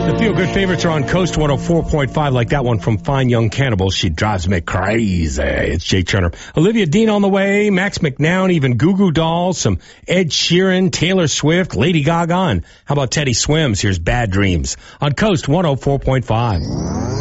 The feel-good favorites are on Coast 104.5, like that one from Fine Young Cannibals. She drives me crazy. It's Jake Turner. Olivia Dean on the way, Max McNown, even Goo Goo Dolls, some Ed Sheeran, Taylor Swift, Lady Gaga, and how about Teddy Swims? Here's Bad Dreams on Coast 104.5.